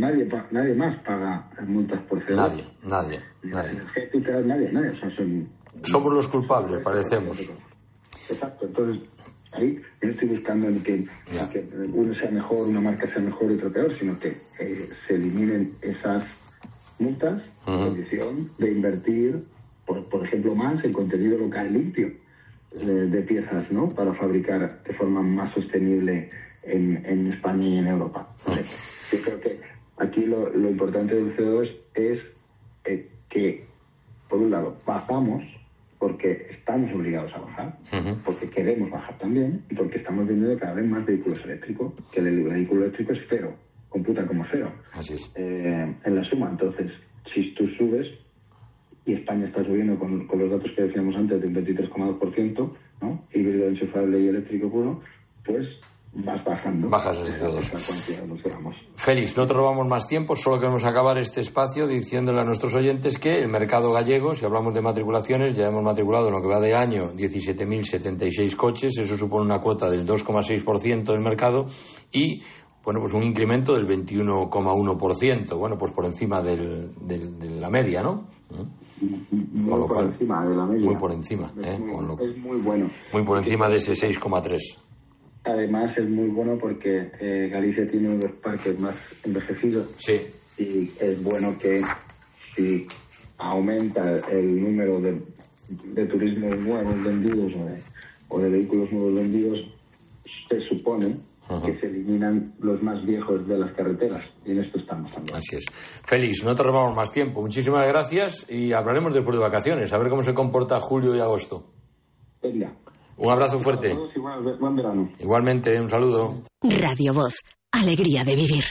nadie más paga multas por CO2. Nadie. Energéticas, nadie. O sea, somos los culpables, parecemos. Exacto, entonces ahí yo no estoy buscando ni que uno sea mejor, una marca sea mejor y otro peor, sino que se eliminen esas multas en condición de invertir, por ejemplo, más en contenido local limpio de piezas, ¿no? Para fabricar de forma más sostenible en España y en Europa. Yo creo que aquí lo importante del CO2 es que, por un lado, bajamos porque estamos obligados a bajar, porque queremos bajar también y porque estamos vendiendo cada vez más vehículos eléctricos, que el vehículo eléctrico es cero, computa como cero. Así es. En la suma. Entonces, si tú subes, y España está subiendo con los datos que decíamos antes de un 23,2%, ¿no? Híbrido, enchufable y eléctrico puro, pues vas bajando. Bajas ese CO2. Félix, no te robamos más tiempo, solo queremos acabar este espacio diciéndole a nuestros oyentes que el mercado gallego, si hablamos de matriculaciones, ya hemos matriculado en lo que va de año 17.076 coches, eso supone una cuota del 2,6% del mercado y, bueno, pues un incremento del 21,1%, bueno, pues por encima de la media, ¿no? Muy por encima de la media. Muy por encima, es muy bueno. Muy por encima de ese 6,3%. Además es muy bueno porque Galicia tiene uno de los parques más envejecidos. Sí. Y es bueno que si aumenta el número de turismos nuevos vendidos o de vehículos nuevos vendidos, se supone que se eliminan los más viejos de las carreteras. Y en esto estamos también. Así es. Félix, no te robamos más tiempo. Muchísimas gracias y hablaremos después de vacaciones. A ver cómo se comporta julio y agosto. Venga. Un abrazo fuerte. Buen verano. Igualmente, un saludo. Radio Voz, alegría de vivir.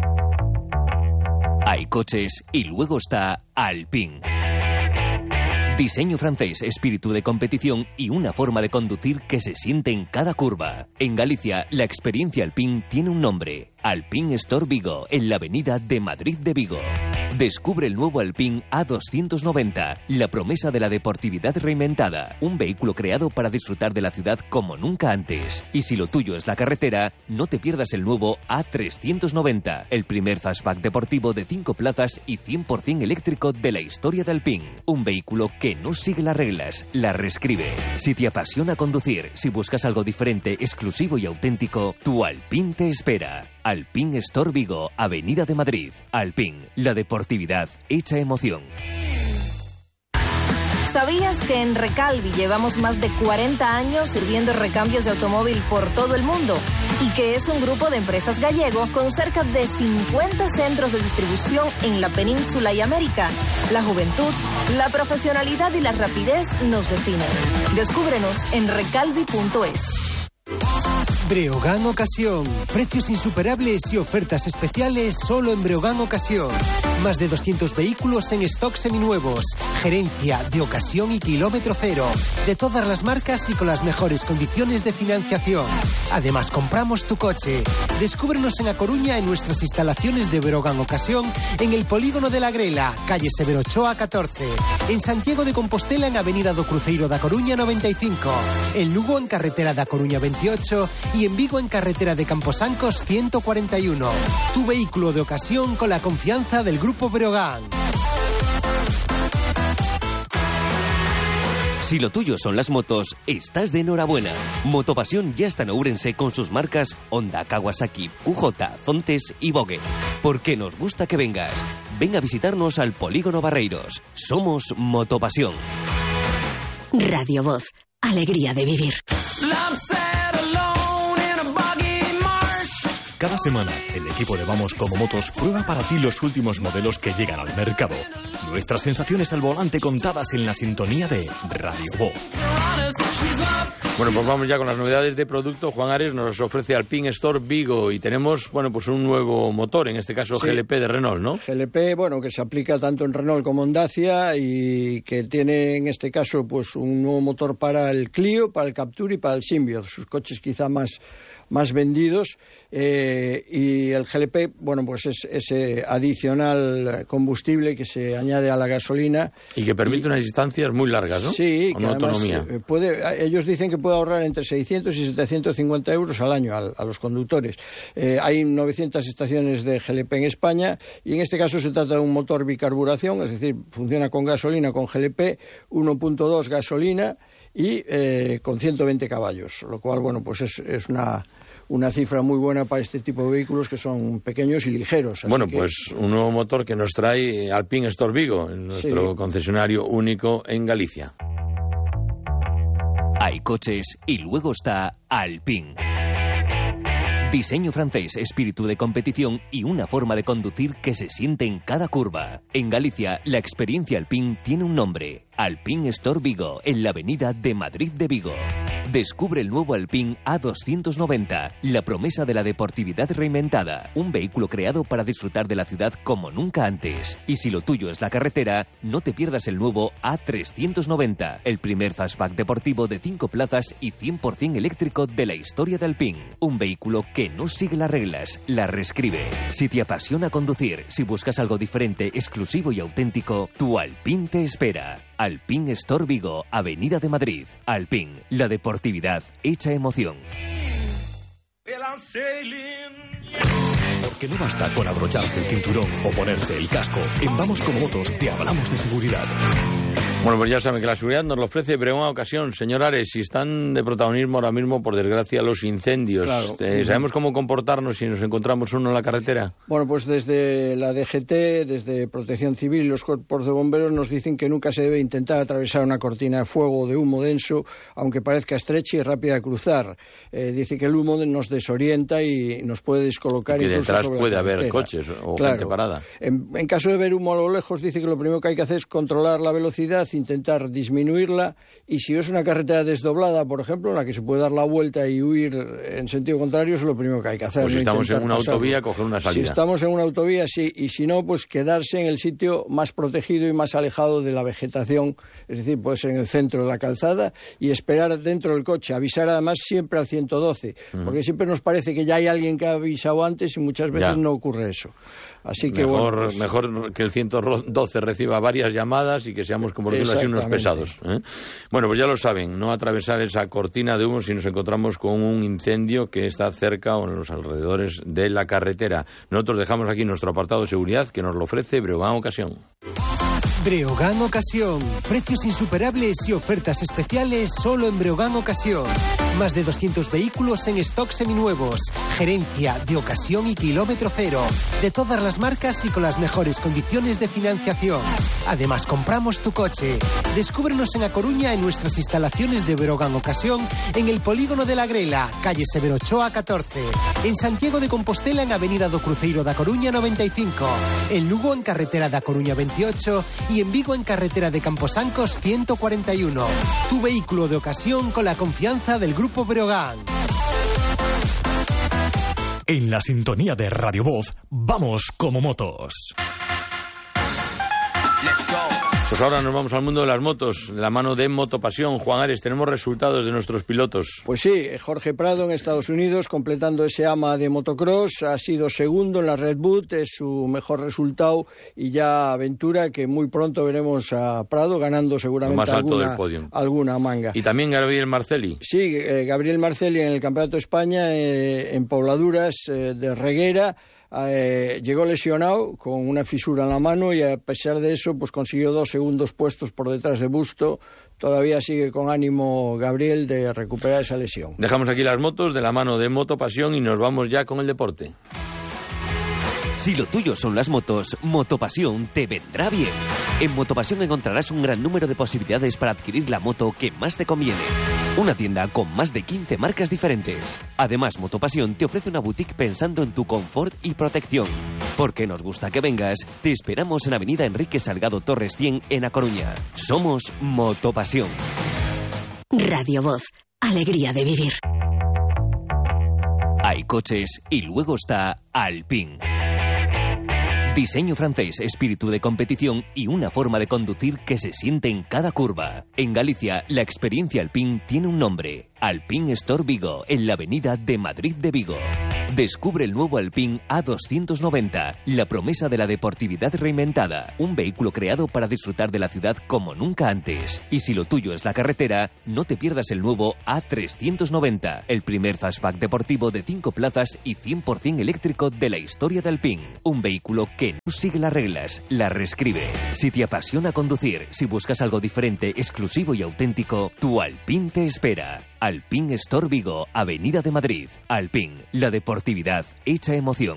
Hay coches y luego está Alpine. Diseño francés, espíritu de competición y una forma de conducir que se siente en cada curva. En Galicia, la experiencia Alpine tiene un nombre. Alpine Store Vigo, en la avenida de Madrid de Vigo. Descubre el nuevo Alpine A290, la promesa de la deportividad reinventada. Un vehículo creado para disfrutar de la ciudad como nunca antes. Y si lo tuyo es la carretera, no te pierdas el nuevo A390, el primer fastback deportivo de 5 plazas y 100% eléctrico de la historia de Alpine. Un vehículo que no sigue las reglas, las reescribe. Si te apasiona conducir, si buscas algo diferente, exclusivo y auténtico, tu Alpine te espera. Alpine Store Vigo, Avenida de Madrid. Alpine, la deportividad hecha emoción. ¿Sabías que en Recalvi llevamos más de 40 años sirviendo recambios de automóvil por todo el mundo? Y que es un grupo de empresas gallego con cerca de 50 centros de distribución en la península y América. La juventud, la profesionalidad y la rapidez nos definen. Descúbrenos en recalvi.es. Breogán Ocasión. Precios insuperables y ofertas especiales solo en Breogán Ocasión. Más de 200 vehículos en stock seminuevos. Gerencia de ocasión y kilómetro cero. De todas las marcas y con las mejores condiciones de financiación. Además, compramos tu coche. Descúbrenos en A Coruña en nuestras instalaciones de Breogán Ocasión en el Polígono de la Grela, calle Severo Ochoa 14. En Santiago de Compostela en Avenida do Cruceiro da Coruña 95. En Lugo en carretera da Coruña 28 y en Vigo en carretera de Camposancos 141. Tu vehículo de ocasión con la confianza del Grupo Breogán. Si lo tuyo son las motos, estás de enhorabuena. Motopasión ya está en Ourense con sus marcas Honda, Kawasaki, QJ, Zontes y Vogue. Porque nos gusta que vengas. Ven a visitarnos al Polígono Barreiros. Somos Motopasión. Radio Voz, alegría de vivir. Cada semana, el equipo de Vamos Como Motos prueba para ti los últimos modelos que llegan al mercado. Nuestras sensaciones al volante contadas en la sintonía de Radio Voz. Bueno, pues vamos ya con las novedades de producto. Juan Ares nos ofrece Alpine Store Vigo y tenemos, bueno, pues un nuevo motor, en este caso sí. GLP de Renault, ¿no? GLP, bueno, que se aplica tanto en Renault como en Dacia y que tiene en este caso pues un nuevo motor para el Clio, para el Captur y para el Symbiote, sus coches quizá más más vendidos, y el GLP, bueno, pues es ese adicional combustible que se añade a la gasolina. Y que permite unas distancias muy largas, ¿no? Sí, con una autonomía. Ellos dicen que puede ahorrar entre 600 y 750 euros al año a los conductores. Hay 900 estaciones de GLP en España, y en este caso se trata de un motor bicarburación, es decir, funciona con gasolina, con GLP, 1.2 gasolina y con 120 caballos, lo cual, bueno, pues es una cifra muy buena para este tipo de vehículos que son pequeños y ligeros. Bueno, pues un nuevo motor que nos trae Alpine Store Vigo, nuestro concesionario único en Galicia. Hay coches y luego está Alpine. Diseño francés, espíritu de competición y una forma de conducir que se siente en cada curva. En Galicia, la experiencia Alpine tiene un nombre: Alpine Store Vigo, en la avenida de Madrid de Vigo. Descubre el nuevo Alpine A290, la promesa de la deportividad reinventada. Un vehículo creado para disfrutar de la ciudad como nunca antes. Y si lo tuyo es la carretera, no te pierdas el nuevo A390, el primer fastback deportivo de 5 plazas y 100% eléctrico de la historia de Alpine. Un vehículo que no sigue las reglas, las reescribe. Si te apasiona conducir, si buscas algo diferente, exclusivo y auténtico, tu Alpine te espera. Alpine Store Vigo, Avenida de Madrid. Alpine, la deportividad hecha emoción. Porque no basta con abrocharse el cinturón o ponerse el casco. En Vamos Como Motos te hablamos de seguridad. Bueno, pues ya saben que la seguridad nos lo ofrece Breogán Ocasión. Señor Ares, si están de protagonismo ahora mismo, por desgracia, los incendios. Claro. ¿Sabemos cómo comportarnos si nos encontramos uno en la carretera? Bueno, pues desde la DGT, desde Protección Civil y los cuerpos de bomberos nos dicen que nunca se debe intentar atravesar una cortina de fuego o de humo denso, aunque parezca estrecha y rápida de cruzar. Dice que el humo nos desorienta y nos puede descolocar. Y detrás puede haber coches o gente parada. En caso de ver humo a lo lejos, dice que lo primero que hay que hacer es controlar la velocidad, intentar disminuirla, y si es una carretera desdoblada, por ejemplo, en la que se puede dar la vuelta y huir en sentido contrario, es lo primero que hay que hacer. Pues si estamos en una autovía, coger una salida. Si estamos en una autovía, sí, y si no, pues quedarse en el sitio más protegido y más alejado de la vegetación, es decir, puede ser en el centro de la calzada, y esperar dentro del coche, avisar además siempre al 112, porque siempre nos parece que ya hay alguien que ha avisado antes y muchas veces no ocurre eso. Así que mejor que el 112 reciba varias llamadas y que seamos, como decirlo así, unos pesados, ¿eh? Bueno, pues ya lo saben, no atravesar esa cortina de humo si nos encontramos con un incendio que está cerca o en los alrededores de la carretera. Nosotros dejamos aquí nuestro apartado de seguridad que nos lo ofrece Breogán Ocasión. Breogán Ocasión. Precios insuperables y ofertas especiales solo en Breogán Ocasión. Más de 200 vehículos en stock seminuevos. Gerencia de ocasión y kilómetro cero. De todas las marcas y con las mejores condiciones de financiación. Además, compramos tu coche. Descúbrenos en A Coruña en nuestras instalaciones de Breogán Ocasión, en el Polígono de la Grela, calle Severo Ochoa 14. En Santiago de Compostela, en Avenida do Cruceiro da Coruña 95. En Lugo, en carretera da Coruña 28. Y en Vigo, en carretera de Camposancos 141. Tu vehículo de ocasión con la confianza del Grupo Breogán. En la sintonía de Radio Voz, vamos como motos. Pues ahora nos vamos al mundo de las motos, de la mano de Motopasión. Juan Ares, tenemos resultados de nuestros pilotos. Pues sí, Jorge Prado en Estados Unidos, completando ese AMA de motocross, ha sido segundo en la Red Bull, es su mejor resultado, y ya aventura que muy pronto veremos a Prado ganando seguramente más alto del podio, alguna manga. Y también Gabriel Marcelli. Sí, Gabriel Marcelli en el Campeonato de España en Pobladuras de Reguera. Llegó lesionado con una fisura en la mano y a pesar de eso pues consiguió 2 segundos puestos por detrás de Busto. Todavía sigue con ánimo Gabriel de recuperar esa lesión. Dejamos aquí las motos de la mano de Motopasión y nos vamos ya con el deporte. Si lo tuyo son las motos, Motopasión te vendrá bien. En Motopasión encontrarás un gran número de posibilidades para adquirir la moto que más te conviene. Una tienda con más de 15 marcas diferentes. Además, Motopasión te ofrece una boutique pensando en tu confort y protección. Porque nos gusta que vengas, te esperamos en Avenida Enrique Salgado Torres 100 en A Coruña. Somos Motopasión. Radio Voz, alegría de vivir. Hay coches y luego está Alpine. Diseño francés, espíritu de competición y una forma de conducir que se siente en cada curva. En Galicia, la experiencia Alpine tiene un nombre. Alpine Store Vigo, en la avenida de Madrid de Vigo. Descubre el nuevo Alpine A290, la promesa de la deportividad reinventada. Un vehículo creado para disfrutar de la ciudad como nunca antes. Y si lo tuyo es la carretera, no te pierdas el nuevo A390, el primer fastback deportivo de 5 plazas y 100% eléctrico de la historia de Alpine. Un vehículo que no sigue las reglas, las reescribe. Si te apasiona conducir, si buscas algo diferente, exclusivo y auténtico, tu Alpine te espera. Alpine Store Vigo, Avenida de Madrid. Alpine, la deportividad hecha emoción.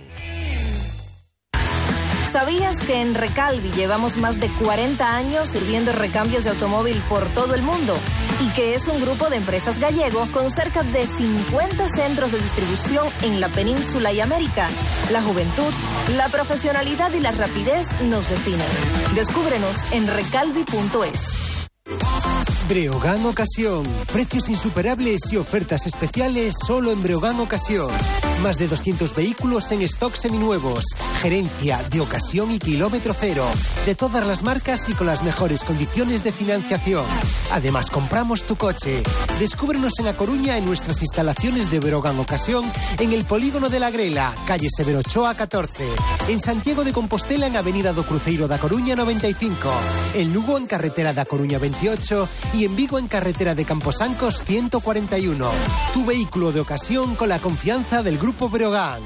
¿Sabías que en Recalvi llevamos más de 40 años sirviendo recambios de automóvil por todo el mundo? Y que es un grupo de empresas gallego con cerca de 50 centros de distribución en la península y América. La juventud, la profesionalidad y la rapidez nos definen. Descúbrenos en recalvi.es. Breogán Ocasión. Precios insuperables y ofertas especiales solo en Breogán Ocasión. Más de 200 vehículos en stock seminuevos. Gerencia de ocasión y kilómetro cero. De todas las marcas y con las mejores condiciones de financiación. Además, compramos tu coche. Descúbrenos en A Coruña en nuestras instalaciones de Breogán Ocasión en el Polígono de la Grela, calle Severo Ochoa 14. En Santiago de Compostela en Avenida do Cruceiro da Coruña 95. En Lugo en Carretera da Coruña 28 y en Vigo en Carretera de Camposancos 141. Tu vehículo de ocasión con la confianza del Grupo Breogán.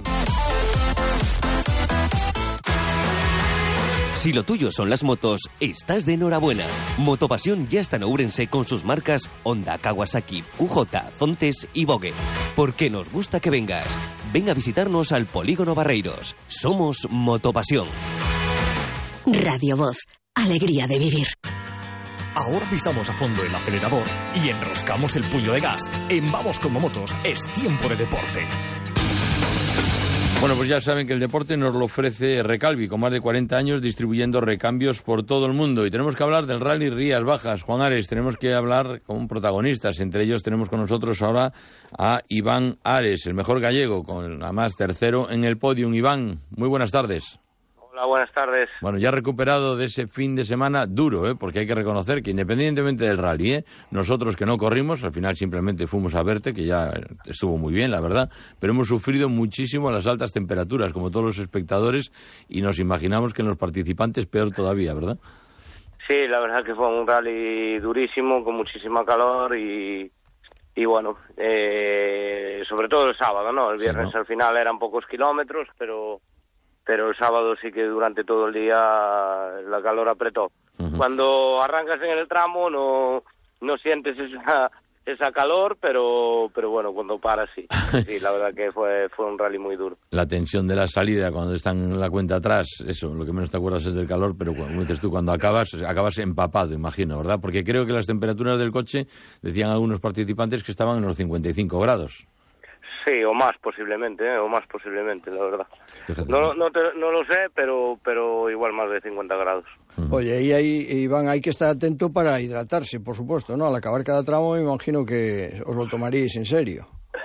Si lo tuyo son las motos, estás de enhorabuena. Motopasión ya está en Ourense con sus marcas Honda, Kawasaki, QJ, Zontes y Vogue. Porque nos gusta que vengas. Ven a visitarnos al Polígono Barreiros. Somos Motopasión. Radio Voz, alegría de vivir. Ahora pisamos a fondo el acelerador y enroscamos el puño de gas. En Vamos Como Motos es tiempo de deporte. Bueno, pues ya saben que el deporte nos lo ofrece Recalvi, con más de 40 años distribuyendo recambios por todo el mundo. Y tenemos que hablar del Rally Rías Bajas. Juan Ares, tenemos que hablar con protagonistas. Entre ellos tenemos con nosotros ahora a Iván Ares, el mejor gallego, con además tercero en el podium. Iván, muy buenas tardes. Hola, buenas tardes. Bueno, ya recuperado de ese fin de semana duro, porque hay que reconocer que independientemente del rally, nosotros que no corrimos, al final simplemente fuimos a verte, que ya estuvo muy bien, la verdad, pero hemos sufrido muchísimo las altas temperaturas, como todos los espectadores, y nos imaginamos que en los participantes peor todavía, ¿verdad? Sí, la verdad que fue un rally durísimo, con muchísima calor y bueno, sobre todo el sábado, ¿no? El viernes, sí, ¿no? Al final eran pocos kilómetros, pero el sábado sí que durante todo el día la calor apretó. Uh-huh. Cuando arrancas en el tramo no sientes esa calor, pero bueno, cuando paras sí. Sí, la verdad que fue un rally muy duro. La tensión de la salida cuando están en la cuenta atrás, eso, lo que menos te acuerdas es del calor, pero como dices tú, cuando acabas empapado, imagino, ¿verdad? Porque creo que las temperaturas del coche, decían algunos participantes, que estaban en los 55 grados. Sí, o más posiblemente, la verdad. Fíjate. No lo sé, pero igual más de 50 grados. Oye, y ahí, Iván, hay que estar atento para hidratarse, por supuesto, ¿no? Al acabar cada tramo me imagino que os lo tomaríais en serio.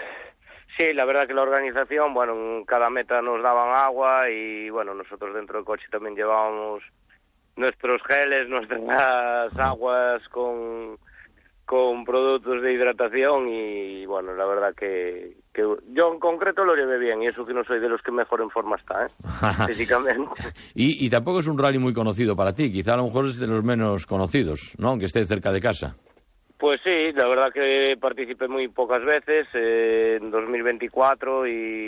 Sí, la verdad que la organización, bueno, en cada meta nos daban agua y, bueno, nosotros dentro del coche también llevábamos nuestros geles, nuestras aguas con productos de hidratación y, bueno, la verdad que yo en concreto lo llevé bien y eso que no soy de los que mejor en forma está, físicamente. Y tampoco es un rally muy conocido para ti, quizá a lo mejor es de los menos conocidos, ¿no? Aunque esté cerca de casa. Pues sí, la verdad que participé muy pocas veces, en 2024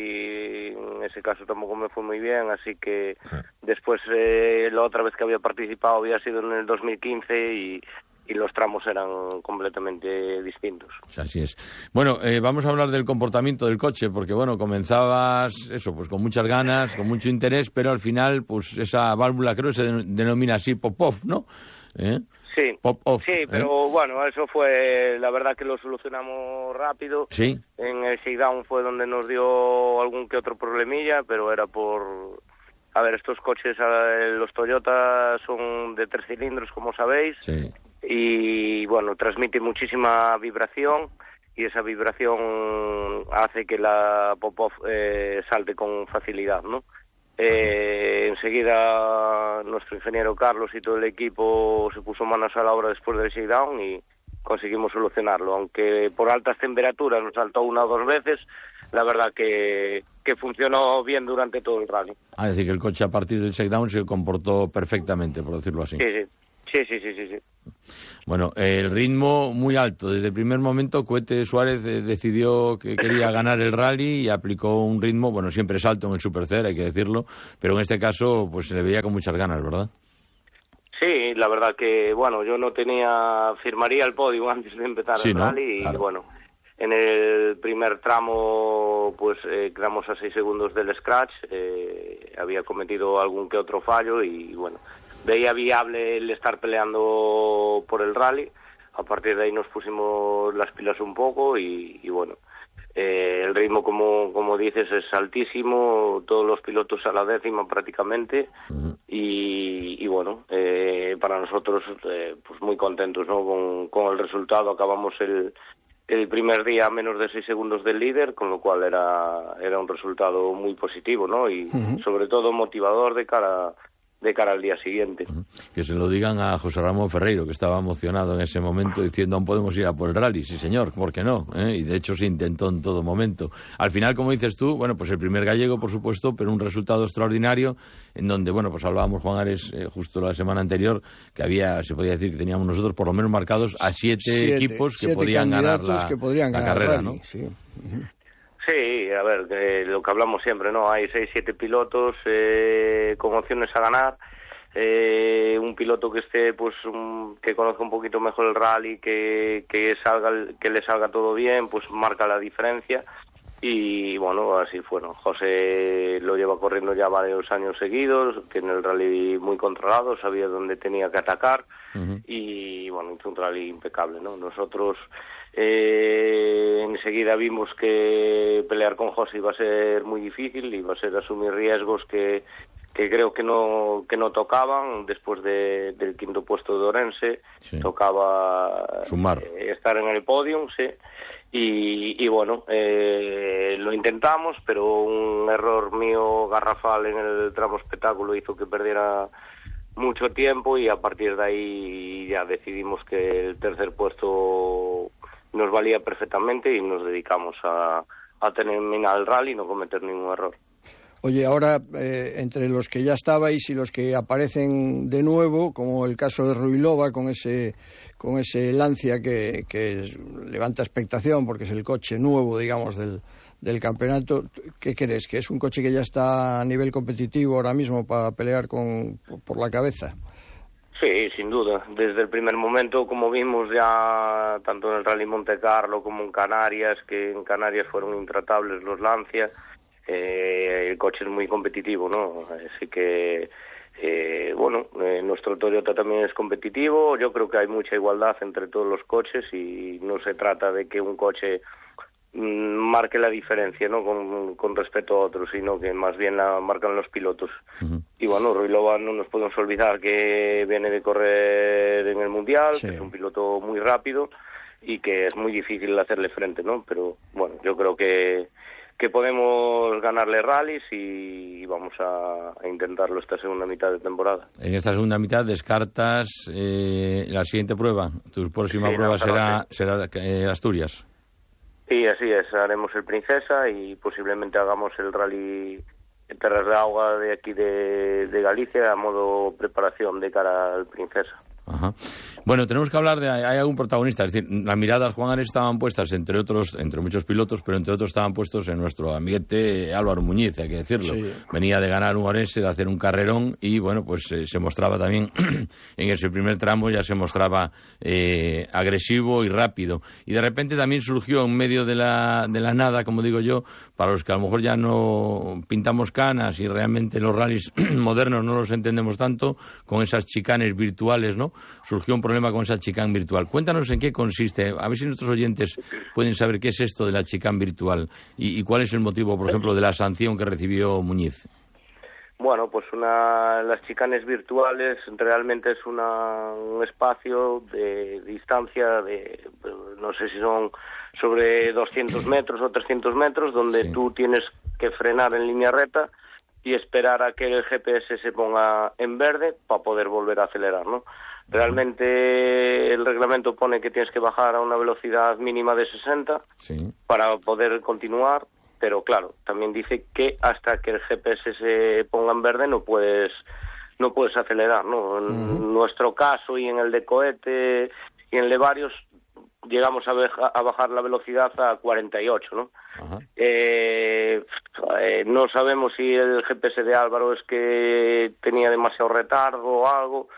y en ese caso tampoco me fue muy bien, así que después la otra vez que había participado había sido en el 2015 y los tramos eran completamente distintos. Así es. Bueno, vamos a hablar del comportamiento del coche, porque bueno, comenzabas eso, pues con muchas ganas, con mucho interés, pero al final, pues esa válvula creo que se denomina así pop-off, ¿no? Sí, pop-off, sí, pero bueno, eso fue, la verdad que lo solucionamos rápido. Sí. En el shakedown fue donde nos dio algún que otro problemilla, pero era por... A ver, estos coches, los Toyota son de 3 cilindros, como sabéis. Sí. Y bueno, transmite muchísima vibración y esa vibración hace que la pop-off salte con facilidad, ¿no? Enseguida nuestro ingeniero Carlos y todo el equipo se puso manos a la obra después del shakedown y conseguimos solucionarlo. Aunque por altas temperaturas nos saltó 1 o 2 veces, la verdad que funcionó bien durante todo el rally. Es decir, que el coche a partir del shakedown se comportó perfectamente, por decirlo así. Sí. Bueno, el ritmo muy alto. Desde el primer momento, Cohete Suárez decidió que quería ganar el rally y aplicó un ritmo, bueno, siempre es alto en el Super C, hay que decirlo, pero en este caso pues se le veía con muchas ganas, ¿verdad? Sí, la verdad que, bueno, yo no firmaría el podio antes de empezar el rally, claro. Y bueno, en el primer tramo pues quedamos a 6 segundos del scratch, había cometido algún que otro fallo y bueno, veía viable el estar peleando por el rally. A partir de ahí nos pusimos las pilas un poco y bueno, el ritmo, como dices, es altísimo, todos los pilotos a la décima prácticamente, y bueno, para nosotros pues muy contentos, ¿no? Con el resultado. Acabamos el primer día a menos de 6 segundos del líder, con lo cual era un resultado muy positivo, ¿no? Y sobre todo motivador de cara al día siguiente. Que se lo digan a José Ramón Ferreiro, que estaba emocionado en ese momento diciendo, aún podemos ir a por el rally. Sí, señor, ¿por qué no? Y de hecho se intentó en todo momento. Al final, como dices tú, bueno, pues el primer gallego, por supuesto, pero un resultado extraordinario en donde, bueno, pues hablábamos, Juan Ares, justo la semana anterior, que se podía decir que teníamos nosotros por lo menos marcados a 7 equipos que podían ganar la carrera, ¿no? Sí. Sí, a ver, lo que hablamos siempre, ¿no? Hay 6, 7 pilotos con opciones a ganar. Un piloto que esté, pues, que conozca un poquito mejor el rally, que le salga todo bien, pues marca la diferencia. Y bueno, así fueron. José lo lleva corriendo ya varios años seguidos, tiene el rally muy controlado, sabía dónde tenía que atacar y bueno, hizo un rally impecable, ¿no? Nosotros enseguida vimos que pelear con José iba a ser muy difícil, iba a ser asumir riesgos que creo que no tocaban. Después del quinto puesto de Orense, tocaba sumar, estar en el podium, sí. Y bueno, lo intentamos, pero un error mío garrafal en el tramo espectáculo hizo que perdiera mucho tiempo, y a partir de ahí ya decidimos que el tercer puesto nos valía perfectamente y nos dedicamos a terminar el rally y no cometer ningún error. Oye, ahora, entre los que ya estabais y los que aparecen de nuevo, como el caso de Ruilova, con ese Lancia que levanta expectación porque es el coche nuevo, digamos, del campeonato, ¿qué crees? ¿Que es un coche que ya está a nivel competitivo ahora mismo para pelear por la cabeza? Sí, sin duda. Desde el primer momento, como vimos ya tanto en el Rally Monte Carlo como en Canarias, que en Canarias fueron intratables los Lancia, el coche es muy competitivo, ¿no? Así que, bueno, nuestro Toyota también es competitivo. Yo creo que hay mucha igualdad entre todos los coches y no se trata de que un coche marque la diferencia, ¿no? Con respecto a otros, sino que más bien la marcan los pilotos. Y bueno, Ruilova no nos podemos olvidar que viene de correr en el Mundial, que es un piloto muy rápido y que es muy difícil hacerle frente, ¿no? Pero bueno, yo creo que podemos ganarle rallies y vamos a intentarlo esta segunda mitad de temporada. En esta segunda mitad descartas la siguiente prueba. Tu próxima prueba será Asturias. Sí, así es. Haremos el Princesa y posiblemente hagamos el rally Terras de Agua de aquí de Galicia a modo preparación de cara al Princesa. Ajá. Bueno, tenemos que hablar hay algún protagonista, es decir, las miradas, Juan Ares, estaban puestas entre muchos pilotos, pero entre otros estaban puestos en nuestro amiguete Álvaro Muñiz, hay que decirlo. Sí. Venía de ganar un Orense, de hacer un carrerón y bueno, pues se mostraba también en ese primer tramo, ya se mostraba agresivo y rápido. Y de repente también surgió en medio de la nada, como digo yo, para los que a lo mejor ya no pintamos canas y realmente los rallies modernos no los entendemos tanto, con esas chicanes virtuales, ¿no? Surgió un problema con esa chicane virtual. Cuéntanos en qué consiste, a ver si nuestros oyentes pueden saber qué es esto de la chicane virtual y cuál es el motivo, por ejemplo, de la sanción que recibió Muñiz. Bueno, pues las chicanes virtuales realmente es un espacio de distancia no sé si son sobre 200 metros o 300 metros, donde tú tienes que frenar en línea recta y esperar a que el GPS se ponga en verde para poder volver a acelerar, ¿no? Realmente el reglamento pone que tienes que bajar a una velocidad mínima de 60 para poder continuar, pero claro, también dice que hasta que el GPS se ponga en verde no puedes acelerar, ¿no? En nuestro caso y en el de Cohete y en el de varios llegamos a bajar la velocidad a 48, ¿no? No sabemos si el GPS de Álvaro es que tenía demasiado retardo o algo,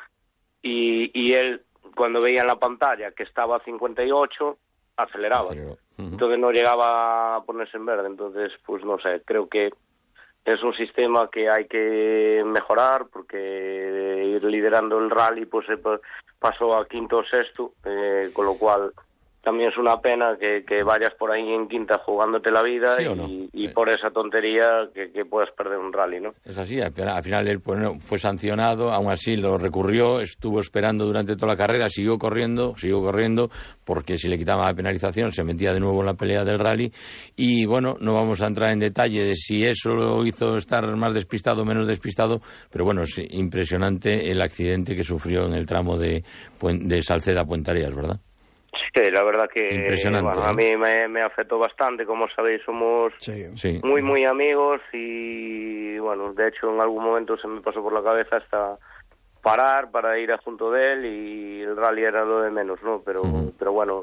y él, cuando veía en la pantalla que estaba a 58, aceleraba. Entonces no llegaba a ponerse en verde. Entonces, pues no sé, creo que es un sistema que hay que mejorar, porque ir liderando el rally pues se pasó a quinto o sexto, con lo cual también es una pena que vayas por ahí en quinta jugándote la vida, ¿sí, y por esa tontería que puedas perder un rally, ¿no? Es así, al final él fue sancionado, aún así lo recurrió, estuvo esperando durante toda la carrera, siguió corriendo, porque si le quitaban la penalización se metía de nuevo en la pelea del rally. Y bueno, no vamos a entrar en detalle de si eso lo hizo estar más despistado o menos despistado, pero bueno, es impresionante el accidente que sufrió en el tramo de Salceda a Puentareas, ¿verdad? Sí, la verdad que impresionante, bueno, a mí me afectó bastante. Como sabéis, somos muy amigos, y bueno, de hecho en algún momento se me pasó por la cabeza hasta parar para ir junto de él, y el rally era lo de menos, ¿no? Pero bueno,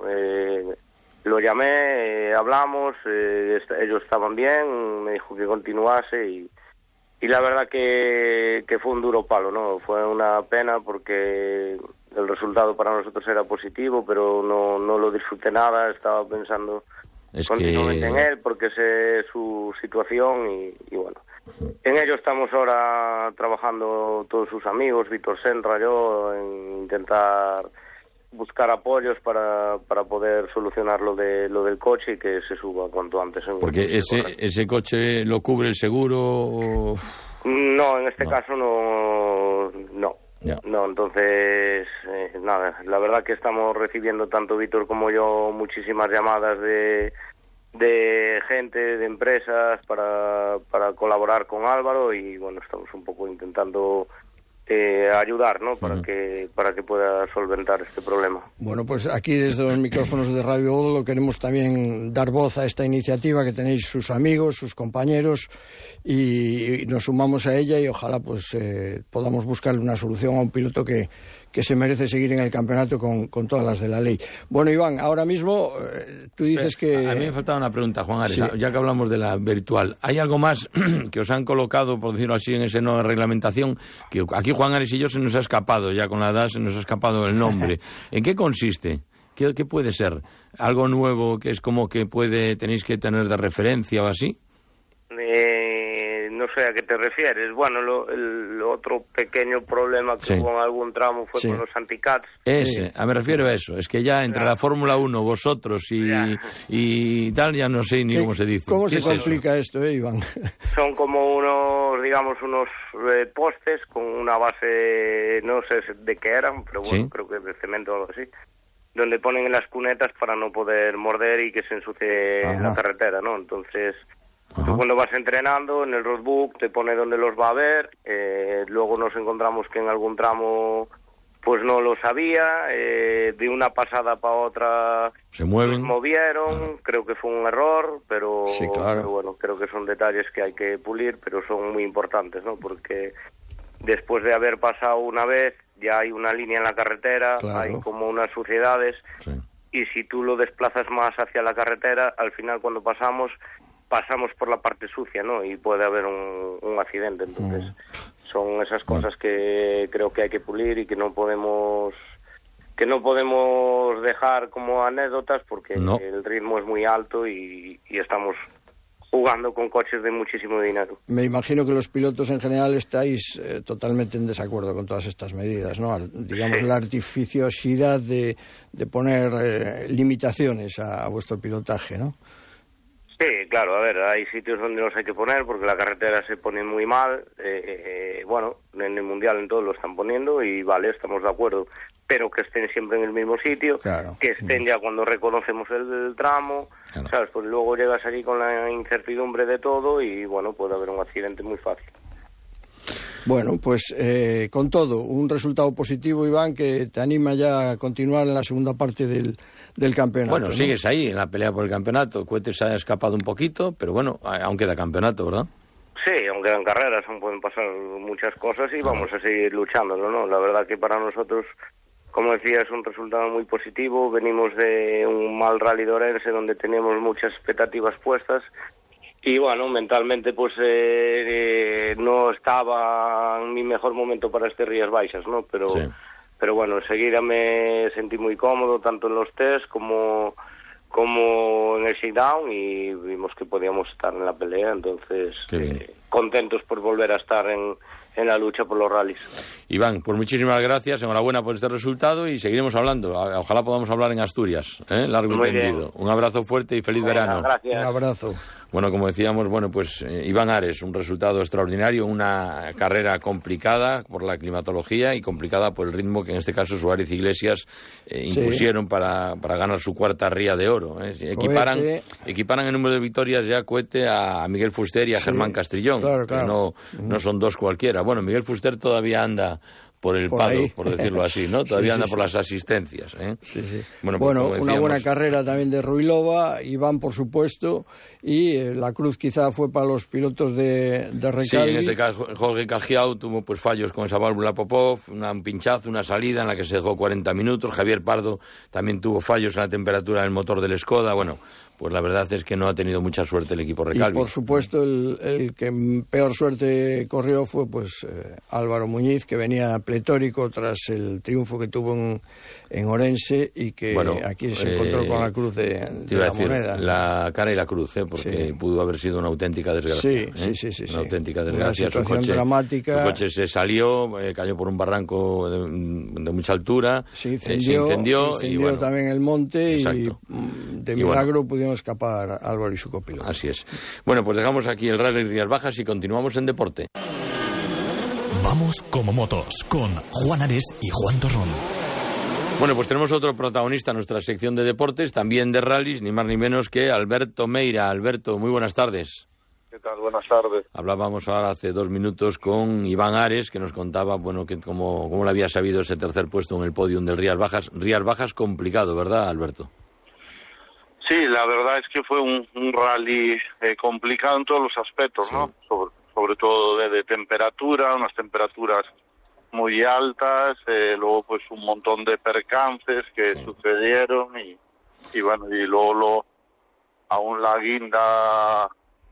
lo llamé, hablamos, ellos estaban bien, me dijo que continuase, y la verdad que fue un duro palo, ¿no? Fue una pena porque el resultado para nosotros era positivo, pero no lo disfruté nada. Estaba pensando continuamente en él, porque sé su situación, y bueno, en ello estamos ahora trabajando todos sus amigos, Víctor Senra, yo, en intentar buscar apoyos para poder solucionar lo del coche y que se suba cuanto antes. Porque ese coche lo cubre el seguro o... No, en este caso no. No, entonces, nada, la verdad que estamos recibiendo, tanto Víctor como yo, muchísimas llamadas de gente, de empresas para colaborar con Álvaro, y bueno, estamos un poco intentando ayudar, ¿no? Para que pueda solventar este problema. Bueno, pues aquí desde los micrófonos de Radio Voz queremos también dar voz a esta iniciativa que tenéis sus amigos, sus compañeros, y nos sumamos a ella, y ojalá pues podamos buscarle una solución a un piloto que se merece seguir en el campeonato con todas las de la ley. Bueno, Iván, ahora mismo tú dices que... A mí me faltaba una pregunta, Juan Ares, ya que hablamos de la virtual. ¿Hay algo más que os han colocado, por decirlo así, en esa nueva reglamentación? Que aquí Juan Ares y yo se nos ha escapado, ya con la edad se nos ha escapado el nombre. ¿En qué consiste? ¿Qué puede ser? ¿Algo nuevo que es como que tenéis que tener de referencia o así? No sé a qué te refieres. Bueno, el otro pequeño problema que hubo en algún tramo fue con los anti-cats. Me refiero a eso. Es que ya entre la Fórmula 1, vosotros y tal, ya no sé ni cómo se dice. ¿Cómo se complica esto, Iván? Son como unos postes con una base, no sé de qué eran, pero bueno, creo que es de cemento o algo así, donde ponen en las cunetas para no poder morder y que se ensucie la carretera, ¿no? Entonces... Tú cuando vas entrenando en el roadbook te pone dónde los va a ver. Luego nos encontramos que en algún tramo pues no lo sabía, de una pasada para otra se movieron. Creo que fue un error, pero bueno, creo que son detalles que hay que pulir, pero son muy importantes, ¿no? Porque después de haber pasado una vez ya hay una línea en la carretera, hay como unas suciedades, y si tú lo desplazas más hacia la carretera, al final cuando pasamos por la parte sucia, ¿no? Y puede haber un accidente. Entonces son esas cosas que creo que hay que pulir y que no podemos dejar como anécdotas, porque el ritmo es muy alto y estamos jugando con coches de muchísimo dinero. Me imagino que los pilotos en general estáis totalmente en desacuerdo con todas estas medidas, ¿no? Digamos, la artificiosidad de poner limitaciones a vuestro pilotaje, ¿no? Sí, claro, a ver, hay sitios donde los hay que poner porque la carretera se pone muy mal. Bueno, en el Mundial en todos lo están poniendo y vale, estamos de acuerdo, pero que estén siempre en el mismo sitio, que estén ya cuando reconocemos el tramo, ¿sabes? Pues luego llegas aquí con la incertidumbre de todo y bueno, puede haber un accidente muy fácil. Bueno, pues con todo, un resultado positivo, Iván, que te anima ya a continuar en la segunda parte del campeonato. Bueno, ¿no? sigues ahí en la pelea por el campeonato. Cohetes se ha escapado un poquito, pero bueno, aún queda campeonato, ¿verdad? Sí, aunque en carreras aún pueden pasar muchas cosas y vamos a seguir luchándolo, ¿no? La verdad que para nosotros, como decía, es un resultado muy positivo. Venimos de un mal Rally de Orense donde teníamos muchas expectativas puestas y bueno, mentalmente pues no estaba en mi mejor momento para este Rías Baixas, ¿no? Pero bueno, enseguida me sentí muy cómodo tanto en los test como en el shakedown y vimos que podíamos estar en la pelea, entonces contentos por volver a estar en la lucha por los rallies. Iván, pues muchísimas gracias, enhorabuena por este resultado y seguiremos hablando. Ojalá podamos hablar en Asturias, largo y tendido. Un abrazo fuerte y feliz verano. Gracias. Un abrazo. Bueno, como decíamos, pues Iván Ares, un resultado extraordinario, una carrera complicada por la climatología y complicada por el ritmo que en este caso Suárez y Iglesias impusieron para ganar su cuarta Ría de Oro. Equiparan el número de victorias ya Cohete a Miguel Fuster y a Germán Castrillón, claro. Que no son dos cualquiera. Bueno, Miguel Fuster todavía anda por el pado, por decirlo así, ¿no? Todavía anda por las asistencias, ¿eh? Sí, sí. Bueno, una buena carrera también de Ruilova, Iván, por supuesto, y la cruz quizá fue para los pilotos de Recalvi. Sí, en este caso Jorge Cajiao tuvo pues fallos con esa válvula Popov, un pinchazo, una salida en la que se dejó 40 minutos. Javier Pardo también tuvo fallos en la temperatura del motor del Skoda. Bueno, pues la verdad es que no ha tenido mucha suerte el equipo Recalvi. Y por supuesto el que peor suerte corrió fue pues Álvaro Muñiz, que venía pletórico tras el triunfo que tuvo en Orense y que aquí se encontró con la cruz de la moneda. La cara y la cruz, porque pudo haber sido una auténtica desgracia. Sí. Una auténtica desgracia. Una situación dramática. Su coche se salió, cayó por un barranco de mucha altura, se incendió y bueno, también el monte. Exacto. Y de milagro pudieron escapar Álvaro y su copiloto. Así es. Bueno, pues dejamos aquí el Rally Rías Bajas y continuamos en deporte. Vamos como motos con Juan Ares y Juan Torrón. Bueno, pues tenemos otro protagonista en nuestra sección de deportes, también de rallies, ni más ni menos que Alberto Meira. Alberto, muy buenas tardes. ¿Qué tal? Buenas tardes. Hablábamos ahora hace 2 minutos con Iván Ares, que nos contaba, que cómo le había sabido ese tercer puesto en el podium del Rías Bajas. Rías Bajas complicado, ¿verdad, Alberto? Sí, la verdad es que fue un rally complicado en todos los aspectos, ¿no? Sobre todo de temperatura, unas temperaturas muy altas, luego pues un montón de percances que sucedieron y bueno, y luego aún la guinda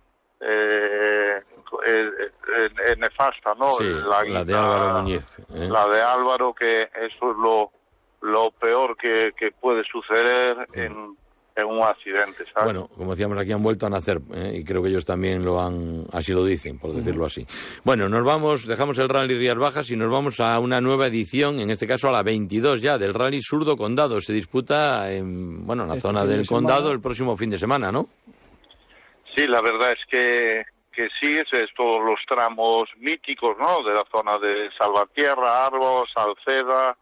nefasta, ¿no? Sí, la de Álvaro Muñiz. La de Álvaro, que eso es lo peor que puede suceder en un accidente, ¿sabes? Bueno, como decíamos, aquí han vuelto a nacer, y creo que ellos también así lo dicen, por decirlo así. Bueno, dejamos el Rally Rías Bajas y nos vamos a una nueva edición, en este caso a la 22 ya, del Rally Surdo Condado. Se disputa en la zona del Condado el próximo fin de semana, ¿no? Sí, la verdad es que sí, es todos los tramos míticos, ¿no? De la zona de Salvatierra, Arbos, Salceda,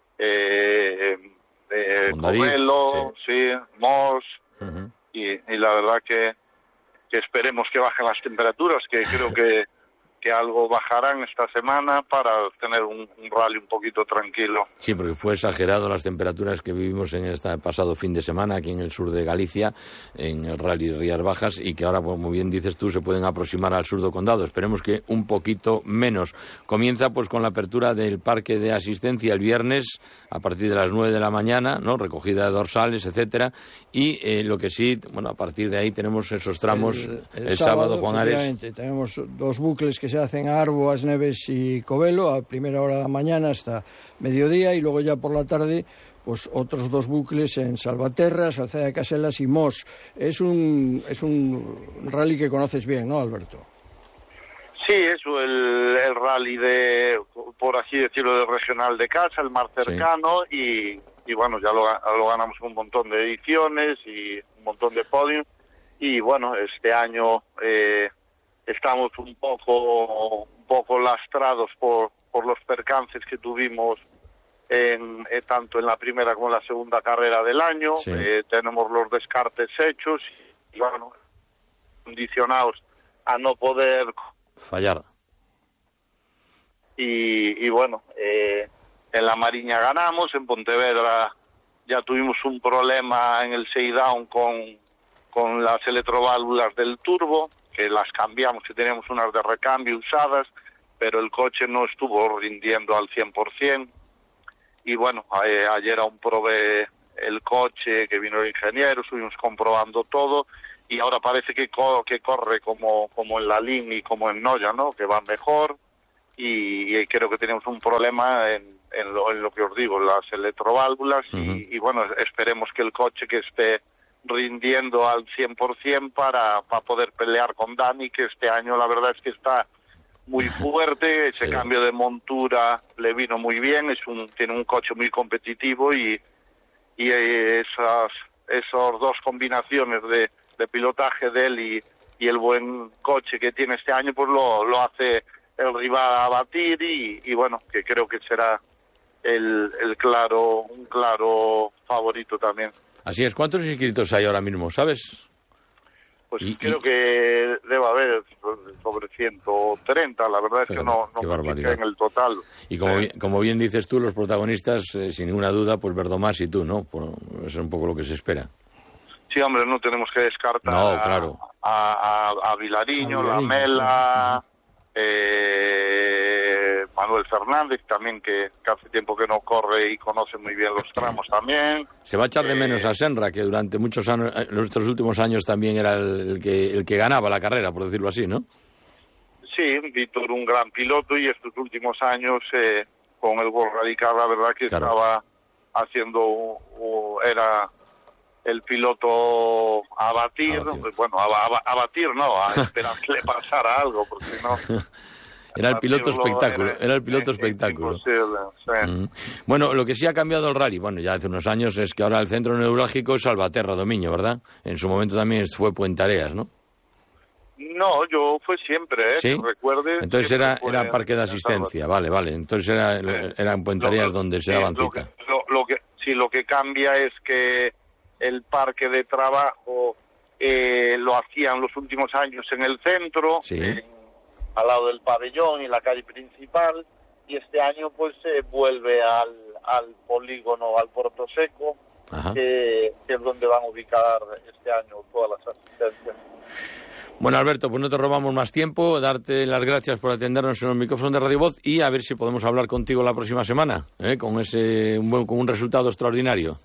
Comelo, Mos, y la verdad que esperemos que bajen las temperaturas, que creo que algo bajarán esta semana para tener un rally un poquito tranquilo. Sí, porque fue exagerado las temperaturas que vivimos en este pasado fin de semana aquí en el sur de Galicia, en el Rally Rías Bajas, y que ahora, como bien dices tú, se pueden aproximar al Surdo Condado. Esperemos que un poquito menos. Comienza pues con la apertura del parque de asistencia el viernes a partir de las 9 de la mañana, ¿no? Recogida de dorsales, etcétera, y lo que sí, a partir de ahí tenemos esos tramos el sábado, Juan Ares. Tenemos 2 bucles que se hacen a Arbo, Asneves y Covelo a primera hora de la mañana hasta mediodía, y luego ya por la tarde pues otros 2 bucles en Salvaterra, Salceda de Caselas y Mos. Es un rally que conoces bien, ¿no, Alberto? Sí, es el rally por así decirlo, del regional de casa, el más cercano, y bueno, ya lo ganamos un montón de ediciones y un montón de podios, y bueno, este año estamos un poco lastrados por los percances que tuvimos tanto en la primera como en la segunda carrera del año. Tenemos los descartes hechos y bueno, condicionados a no poder fallar. y bueno, en la Mariña ganamos, en Pontevedra ya tuvimos un problema en el shakedown con las electroválvulas del turbo, que las cambiamos, que teníamos unas de recambio usadas, pero el coche no estuvo rindiendo al 100%. Y bueno, ayer aún probé el coche, que vino el ingeniero, estuvimos comprobando todo, y ahora parece que corre como en la Lin y como en Noya, ¿no? Que va mejor, y creo que tenemos un problema en lo que os digo, las electroválvulas, y bueno, esperemos que el coche que esté rindiendo al 100% para poder pelear con Dani, que este año la verdad es que está muy fuerte, ese cambio de montura le vino muy bien, tiene un coche muy competitivo, y esas dos combinaciones de pilotaje de él y el buen coche que tiene este año, pues lo hace el rival a batir, y bueno, que creo que será un claro favorito también. Así es. ¿Cuántos inscritos hay ahora mismo, sabes? Pues creo que debe haber sobre 130, la verdad es que no me fijé en el total. Y como bien dices tú, los protagonistas, sin ninguna duda, pues Verdomás y tú, ¿no? Eso es un poco lo que se espera. Sí, hombre, no tenemos que descartar claro. a Vilariño, Lamela, Manuel Fernández también, que hace tiempo que no corre y conoce muy bien los tramos también. Se va a echar de menos a Senra, que durante muchos años, nuestros últimos años también era el que ganaba la carrera, por decirlo así, ¿no? Sí, Víctor, un gran piloto, y estos últimos años con el World Radical, la verdad que estaba haciendo, era el piloto a batir. Bueno, a batir no, a esperar que le pasara algo, porque si no... Era el piloto espectáculo, era el piloto espectáculo. Sí. Bueno, lo que sí ha cambiado el rally, bueno, ya hace unos años, es que ahora el centro neurálgico es Salvaterra Domiño, ¿verdad? En su momento también fue Puentareas, ¿no? No, yo fue siempre, ¿Sí? Que recuerde. Entonces era parque de asistencia, vale. Entonces era en Puentareas donde se daban cita. Lo que cambia es que el parque de trabajo lo hacían los últimos años en el centro, al lado del pabellón y la calle principal, y este año pues se vuelve al polígono, al Puerto Seco, que es donde van a ubicar este año todas las asistencias. Bueno, Alberto, pues no te robamos más tiempo, darte las gracias por atendernos en los micrófonos de Radio Voz, y a ver si podemos hablar contigo la próxima semana, con con un resultado extraordinario.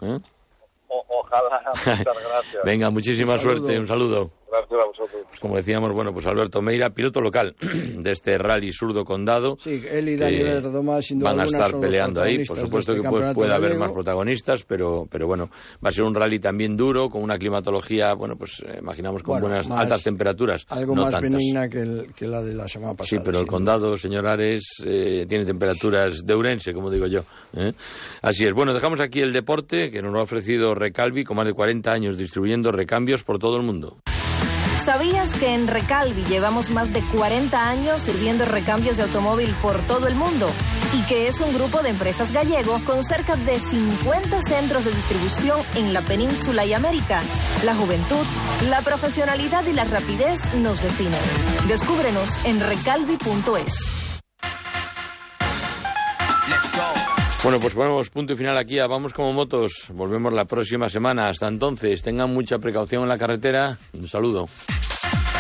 Ojalá, muchas gracias. Venga, muchísima suerte, un saludo. Gracias a vosotros. Pues como decíamos, bueno, pues Alberto Meira, piloto local de este Rally Surdo Condado. Sí, él y Dani Verdomás, sin duda van a alguna, estar peleando ahí. Por supuesto que puede haber más protagonistas, pero bueno, va a ser un rally también duro, con una climatología, bueno, pues imaginamos con buenas altas temperaturas. Algo no más tantas. benigna que la de la semana pasada. Sí, pero el condado, señor Ares, tiene temperaturas de Ourense, como digo yo. Así es. Bueno, dejamos aquí el deporte, que nos lo ha ofrecido Recalvi, con más de 40 años distribuyendo recambios por todo el mundo. ¿Sabías que en Recalvi llevamos más de 40 años sirviendo recambios de automóvil por todo el mundo? Y que es un grupo de empresas gallego con cerca de 50 centros de distribución en la península y América. La juventud, la profesionalidad y la rapidez nos definen. Descúbrenos en recalvi.es. Bueno, pues ponemos punto y final aquí a Vamos Como Motos. Volvemos la próxima semana. Hasta entonces, tengan mucha precaución en la carretera. Un saludo.